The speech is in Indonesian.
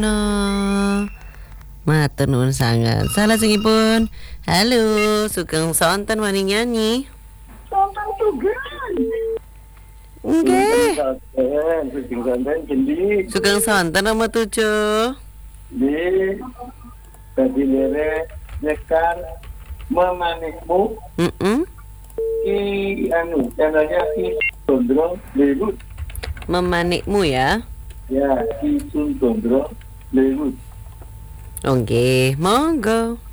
No, matur nuwun sanget. Salajengipun, halo, sugeng sonten wani nyanyi. Sonten tugen. Nggih, Sugeng sonten jendi. sugeng sonten nomor 7. Di dadi lere nyekar memanikmu Mm-mm. channelnya Ki Sondro Lelut. Memanikmu ya. Ya, Ki Sondro Lelut. Oke, monggo.